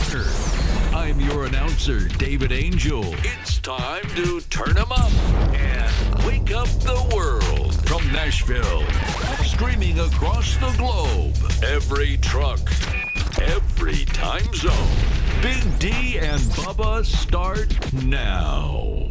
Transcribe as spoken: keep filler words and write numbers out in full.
Trucker. I'm your announcer, David Angel. It's time to turn 'em up and wake up the world. From Nashville, streaming across the globe. Every truck, every time zone. Big D and Bubba start now.